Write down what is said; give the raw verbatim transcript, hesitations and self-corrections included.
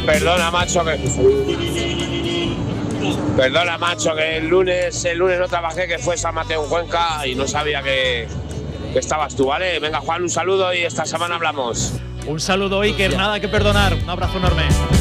perdona, macho, que... Perdona, macho, que el lunes, el lunes no trabajé, que fue San Mateo en Cuenca y no sabía que, que estabas tú, ¿vale? Venga, Juan, un saludo y esta semana hablamos. Un saludo, Iker, nada que perdonar. Un abrazo enorme.